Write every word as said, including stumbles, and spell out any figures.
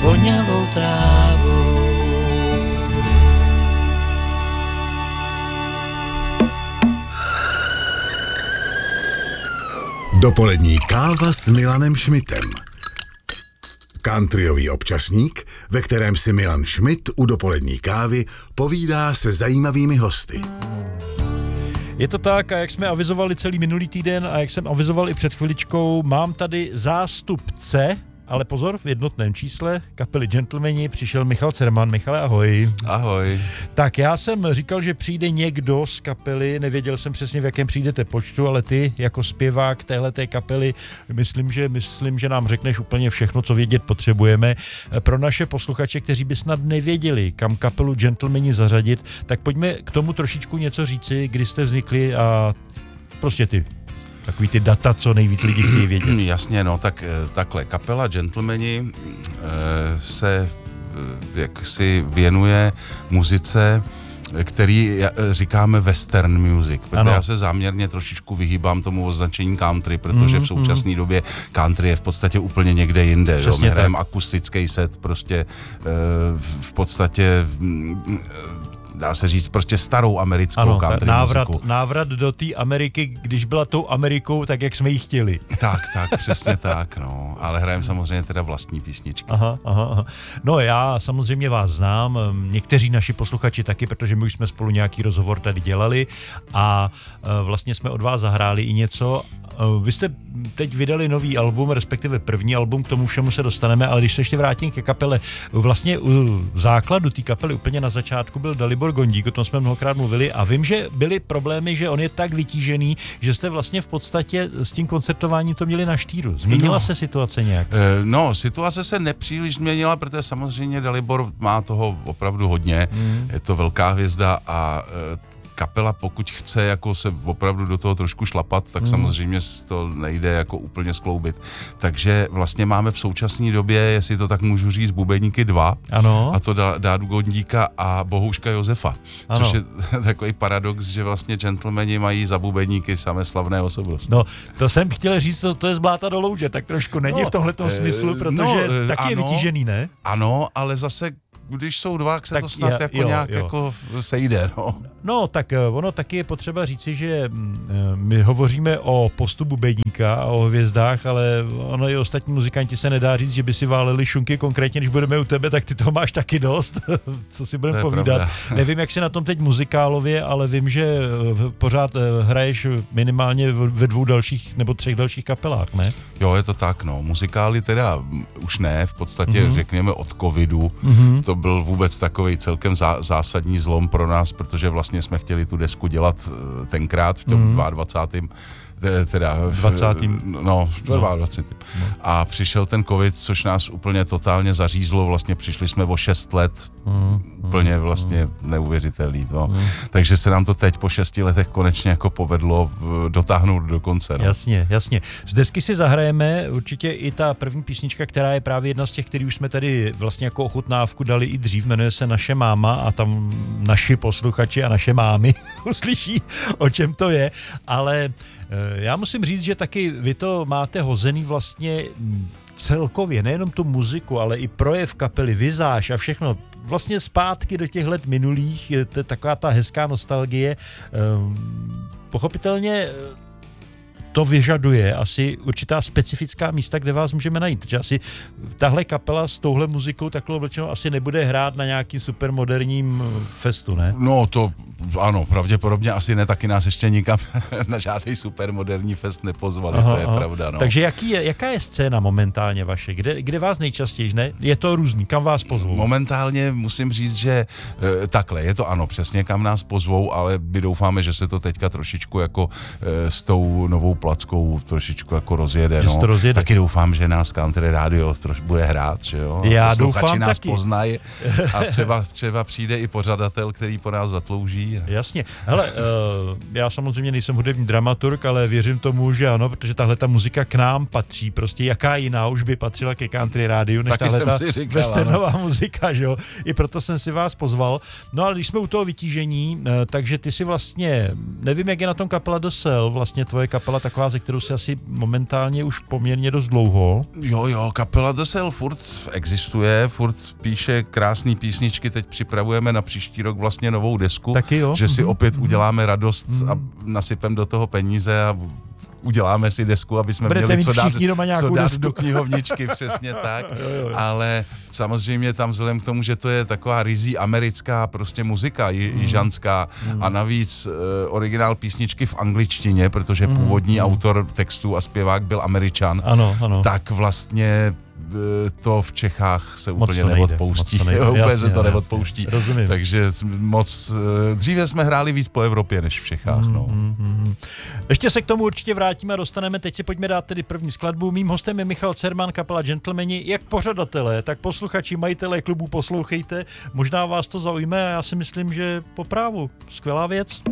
voňavou trávou. Dopolední káva s Milanem Šmitem. Countryový občasník, ve kterém si Milan Šmit u dopolední kávy povídá se zajímavými hosty. Je to tak, a jak jsme avizovali celý minulý týden a jak jsem avizoval i před chviličkou, mám tady zástupce, ale pozor, v jednotném čísle kapely Gentlemani přišel Michal Cerman. Michale, ahoj. Ahoj. Tak já jsem říkal, že přijde někdo z kapely, nevěděl jsem přesně, v jakém přijdete počtu, ale ty jako zpěvák téhleté kapely, myslím, že, myslím, že nám řekneš úplně všechno, co vědět potřebujeme. Pro naše posluchače, kteří by snad nevěděli, kam kapelu Gentlemani zařadit, tak pojďme k tomu trošičku něco říci, kdy jste vznikli a prostě ty takový ty data, co nejvíc lidí chtějí vědět. Jasně, no, tak takhle. Kapela Gentlemani se jaksi věnuje muzice, který říkáme western music, protože ano. Já se záměrně trošičku vyhýbám tomu označení country, protože v současné době country je v podstatě úplně někde jinde. Jo? My hrajeme akustický set, prostě v podstatě dá se říct prostě starou americkou ano, country návrat, muziku. Návrat do té Ameriky, když byla tou Amerikou, tak jak jsme ji chtěli. Tak, tak, přesně tak, no. Ale hrajeme samozřejmě teda vlastní písničky. Aha, aha, aha. No já samozřejmě vás znám, někteří naši posluchači taky, protože my už jsme spolu nějaký rozhovor tady dělali a vlastně jsme od vás zahráli i něco. Vy jste teď vydali nový album, respektive první album, k tomu všemu se dostaneme, ale když se ještě vrátím ke kapele, vlastně u základu té kapely úplně na začátku byl Dalibor Gondík, o tom jsme mnohokrát mluvili a vím, že byly problémy, že on je tak vytížený, že jste vlastně v podstatě s tím koncertováním to měli na štíru. Změnila no, se situace nějak? No, situace se nepříliš změnila, protože samozřejmě Dalibor má toho opravdu hodně, mm. je to velká hvězda a kapela, pokud chce jako se opravdu do toho trošku šlapat, tak hmm. samozřejmě to nejde jako úplně skloubit. Takže vlastně máme v současné době, jestli to tak můžu říct, bubeníky dva. Ano. A to Dádu Gondíka a Bohouška Josefa. Ano. Což je takový paradox, že vlastně Gentlemani mají za bubeníky samé slavné osobnosti. No, to jsem chtěl říct, to, to je z bláta do louže, tak trošku není no, v tomhletom smyslu, protože no, taky ano, je vytížený, ne? Ano, ale zase když jsou dva, tak se tak to snad je, jako jo, nějak jo. jako sejde, no. No, tak ono taky je potřeba říci, že my hovoříme o postu bubeníka a o hvězdách, ale ono i ostatní muzikanti se nedá říct, že by si váleli šunky, konkrétně, když budeme u tebe, tak ty toho máš taky dost, co si budeme povídat. Pravda. Nevím, jak jsi na tom teď muzikálově, ale vím, že pořád hraješ minimálně ve dvou dalších nebo třech dalších kapelách, ne? Jo, je to tak, no. Muzikály teda už ne, v podstatě mm-hmm. řekněme od covidu, mm-hmm. to byl vůbec takový celkem zá, zásadní zlom pro nás, protože vlastně jsme chtěli tu desku dělat tenkrát v tom mm. dvacátém teda dvacátém no, dvacátém No. A přišel ten covid, což nás úplně totálně zařízlo, vlastně přišli jsme o šest let, mm. úplně vlastně mm. neuvěřitelný, no. Mm. Takže se nám to teď po šesti letech konečně jako povedlo dotáhnout do konce. No. Jasně, jasně. Z desky si zahrajeme určitě i ta první písnička, která je právě jedna z těch, který už jsme tady vlastně jako ochutnávku dali i dřív, jmenuje se Naše máma a tam naši posluchači a naše mámy uslyší, o čem to je, ale já musím říct, že taky vy to máte hozený vlastně celkově, nejenom tu muziku, ale i projev kapely, vizáž a všechno vlastně zpátky do těch let minulých, to je taková ta hezká nostalgie. Pochopitelně to vyžaduje asi určitá specifická místa, kde vás můžeme najít. Protože asi tahle kapela s touhle muzikou takhle oblečenou asi nebude hrát na nějakým supermoderním festu, ne? No to ano, pravděpodobně asi ne, taky nás ještě nikam na žádný supermoderní fest nepozvali, aha, to je aha. pravda. No. Takže jaký je, jaká je scéna momentálně vaše? Kde, kde vás nejčastěji, ne? Je to různý, kam vás pozvou? Momentálně musím říct, že e, takhle, je to ano, přesně kam nás pozvou, ale my doufáme, že se to teďka trošičku jako e, s tou novou plackou trošičku jako rozjede. No. rozjede. Taky doufám, že nás Country Radio troš bude hrát, že jo? Já doufám nás taky. Poznají a třeba, třeba přijde i pořadatel, který po nás zatlouží. Jasně. Hele, uh, já samozřejmě nejsem hudební dramaturg, ale věřím tomu, že ano, protože tahle ta muzika k nám patří. Prostě jaká jiná už by patřila ke Country Radio, než tahle ta westernová muzika, že jo? I proto jsem si vás pozval. No ale když jsme u toho vytížení, uh, takže ty si vlastně, nevím, jak je na tom kapela Dosel, vlastně tvoje kapela, tak taková, ze kterou se asi momentálně už poměrně dost dlouho. Jo, jo, kapela The Cell furt existuje, furt píše krásné písničky, teď připravujeme na příští rok vlastně novou desku, Taky jo. že si Mhm. opět uděláme radost Mhm. a nasypem do toho peníze a uděláme si desku, aby jsme Budete měli mít co dát, všichni doma nějakou co dát desku. do knihovničky, přesně tak. Jo, jo, jo. Ale samozřejmě tam vzhledem k tomu, že to je taková rizí americká prostě muzika, j- jižanská a navíc e, originál písničky v angličtině, protože původní autor textu a zpěvák byl Američan, Ano, ano. tak vlastně e, to v Čechách se Moc úplně to nejde, neodpouští. moc to nejde. Jo, úplně Jasně, se to jasně. neodpouští. Rozumím. Takže moc, e, dříve jsme hráli víc po Evropě než v Čechách. No. Mm-hmm. Ještě se k tomu určitě vrátíme a dostaneme. Teď si pojďme dát tedy první skladbu. Mým hostem je Michal Cerman, kapela Gentlemani. Jak pořadatelé, tak posluchači, majitelé klubu, poslouchejte. Možná vás to zaujme a já si myslím, že po právu. Skvělá věc.